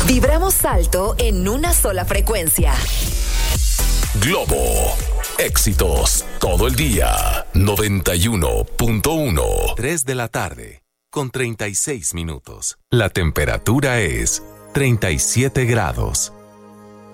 Vibramos alto en una sola frecuencia. Globo. Éxitos todo el día. 91.1. 3 de la tarde, con 36 minutos. La temperatura es 37 grados.